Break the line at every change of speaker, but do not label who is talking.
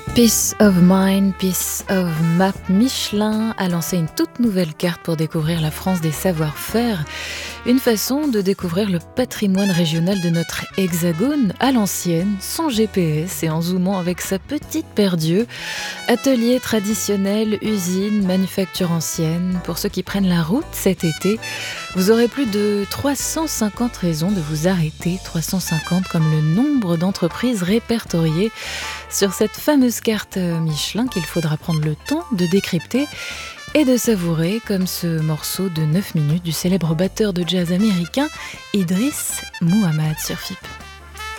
Peace of Mind, Peace of Map, Michelin a lancé une toute nouvelle carte pour découvrir la France des savoir-faire. Une façon de découvrir le patrimoine régional de notre hexagone à l'ancienne, sans GPS et en zoomant avec sa petite paire d'yeux. Ateliers traditionnels, usines, manufactures anciennes. Pour ceux qui prennent la route cet été, vous aurez plus de 350 raisons de vous arrêter. 350 comme le nombre d'entreprises répertoriées sur cette fameuse carte Michelin qu'il faudra prendre le temps de décrypter et de savourer, comme ce morceau de 9 minutes du célèbre batteur de jazz américain Idris Muhammad sur FIP.